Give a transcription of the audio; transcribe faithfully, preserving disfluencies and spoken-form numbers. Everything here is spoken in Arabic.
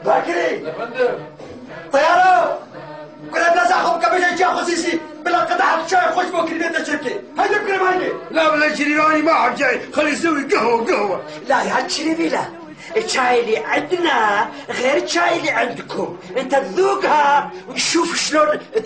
باكري يا فندم. طياره كل الناس اخذ كبش يا خصيصي بلا قطعه شاي خش بكري بيت شركه هيدا بكري هيدا. لا ولا شريراني ما حد جاي، خلي يسوي قهوه قهوه. لا يا شريفي لا، الشاي اللي عندنا غير الشاي اللي عندكم، انت تذوقها وتشوف شلون